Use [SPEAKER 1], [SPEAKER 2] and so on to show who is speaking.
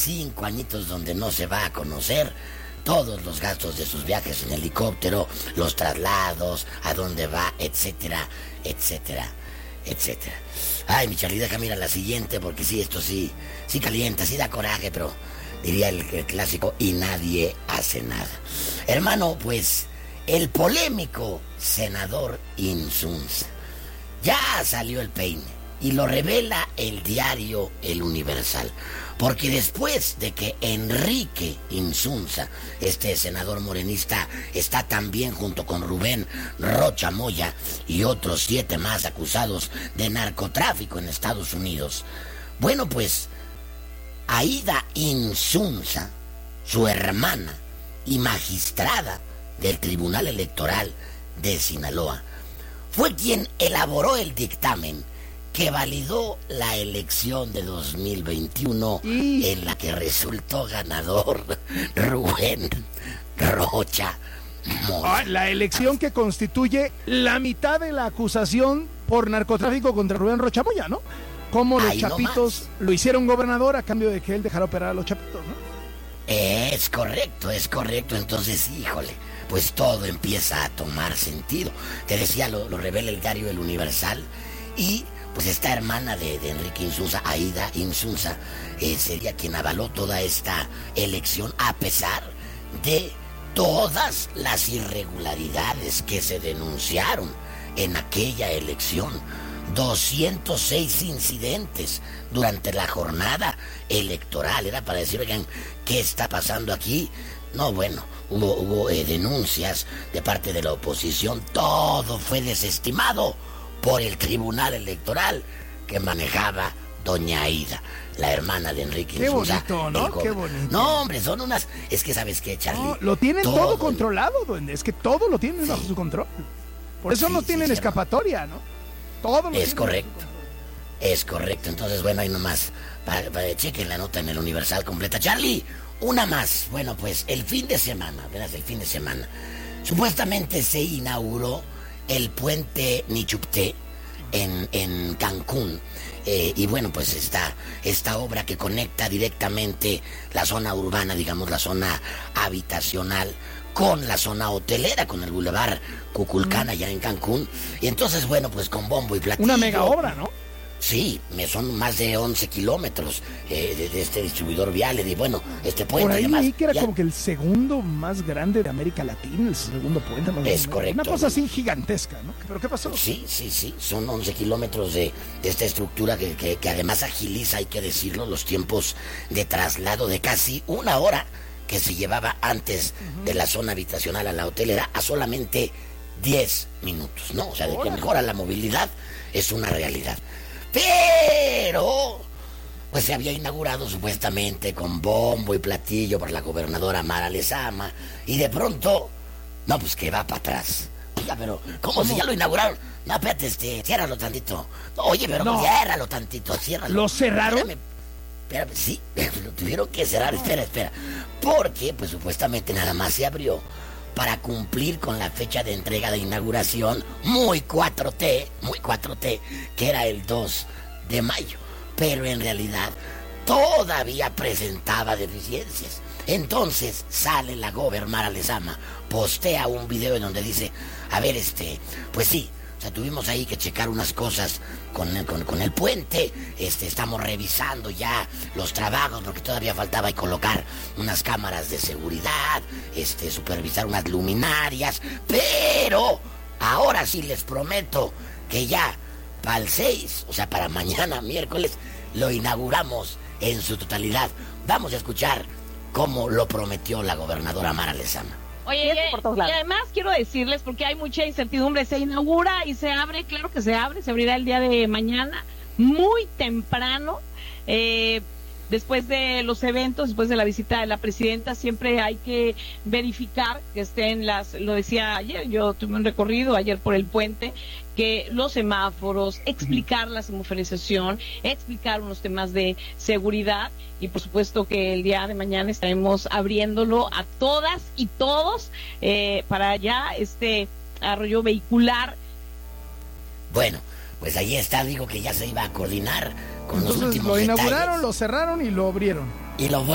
[SPEAKER 1] 5 añitos donde no se va a conocer todos los gastos de sus viajes en helicóptero, los traslados, a dónde va, etcétera, etcétera, etcétera. Ay, mi Charlie, déjame ir a la siguiente, porque sí, esto sí calienta, sí da coraje, pero diría el clásico, y nadie hace nada. Hermano, pues, el polémico senador Insunza ya salió el peine, y lo revela el diario El Universal, porque después de que Enrique Insunza, este senador morenista, está también junto con Rubén Rocha Moya y otros 7 más acusados de narcotráfico en Estados Unidos, bueno, pues Aida Insunza, su hermana y magistrada del Tribunal Electoral de Sinaloa, fue quien elaboró el dictamen que validó la elección de 2021 en la que resultó ganador Rubén Rocha Moya.
[SPEAKER 2] La elección que constituye la mitad de la acusación por narcotráfico contra Rubén Rocha Moya, ¿no? Como los chapitos lo hicieron gobernador a cambio de que él dejara operar a los chapitos, ¿no?
[SPEAKER 1] Es correcto. Entonces, híjole, pues todo empieza a tomar sentido. Te decía, lo revela el diario El Universal. Y pues esta hermana de Enrique Insunza, Aida Insunza, sería quien avaló toda esta elección, a pesar de todas las irregularidades que se denunciaron en aquella elección. 206 incidentes durante la jornada electoral. Era para decir, oigan, ¿qué está pasando aquí? No, bueno, hubo denuncias de parte de la oposición. Todo fue desestimado por el Tribunal Electoral que manejaba doña Aida, la hermana de Enrique Insunza.
[SPEAKER 2] Qué bonito, ¿no? Qué bonito.
[SPEAKER 1] No, hombre, son unas... Es que, ¿sabes qué, Charlie?
[SPEAKER 2] No, lo tienen todo controlado, duende. Es que todo lo tienen bajo su control. Por eso no tienen escapatoria, ¿no? Todo lo
[SPEAKER 1] es correcto. Es correcto. Entonces, bueno, ahí nomás, para chequen la nota en El Universal completa. Charlie, una más. Bueno, pues el fin de semana, supuestamente se inauguró el puente Nichupté en Cancún. Y bueno, pues esta obra que conecta directamente la zona urbana, digamos, la zona habitacional, con la zona hotelera, con el Boulevard Cuculcán allá en Cancún. Y entonces, bueno, pues con bombo y platillo.
[SPEAKER 2] Una mega obra, ¿no?
[SPEAKER 1] Sí, son más de 11 kilómetros de este distribuidor vial. Y bueno, este puente...
[SPEAKER 2] Por ahí
[SPEAKER 1] además,
[SPEAKER 2] que era como que el segundo más grande de América Latina, el segundo puente más grande.
[SPEAKER 1] Es correcto.
[SPEAKER 2] Una cosa así gigantesca, ¿no? ¿Pero qué pasó?
[SPEAKER 1] Sí, son 11 kilómetros de esta estructura que además agiliza, hay que decirlo, los tiempos de traslado de casi 1 hora que se llevaba antes de la zona habitacional a la hotelera a solamente 10 minutos, ¿no? O sea, de que mejora la movilidad es una realidad. Pero pues se había inaugurado supuestamente con bombo y platillo por la gobernadora Mara Lezama, y de pronto, no, pues que va para atrás. Oiga, pero ¿cómo si ya lo inauguraron? No, espérate, ciérralo tantito. Oye, pero no. Ciérralo tantito, ciérralo.
[SPEAKER 2] ¿Lo cerraron?
[SPEAKER 1] Espérame, sí, lo tuvieron que cerrar. Espera. Porque, pues supuestamente nada más se abrió para cumplir con la fecha de entrega de inauguración muy 4T, que era el 2 de mayo. Pero en realidad todavía presentaba deficiencias. Entonces sale la Mara Lezama, postea un video en donde dice, a ver, pues sí, o sea, tuvimos ahí que checar unas cosas con el puente. Estamos revisando ya los trabajos, porque todavía faltaba colocar unas cámaras de seguridad, supervisar unas luminarias, pero ahora sí les prometo que ya para el 6, o sea, para mañana, miércoles, lo inauguramos en su totalidad. Vamos a escuchar cómo lo prometió la gobernadora Mara Lezama.
[SPEAKER 3] Oye, y además quiero decirles, porque hay mucha incertidumbre, se inaugura y se abre, claro que se abrirá el día de mañana, muy temprano, después de los eventos, después de la visita de la presidenta, siempre hay que verificar que estén lo decía ayer, yo tuve un recorrido ayer por el puente, que los semáforos, explicar la semaforización, explicar unos temas de seguridad, y por supuesto que el día de mañana estaremos abriéndolo a todas y todos para ya arroyo vehicular.
[SPEAKER 1] Bueno, pues ahí está, digo que ya se iba a coordinar con los últimos
[SPEAKER 2] lo inauguraron,
[SPEAKER 1] detalles.
[SPEAKER 2] lo cerraron y lo abrieron.
[SPEAKER 1] Y lo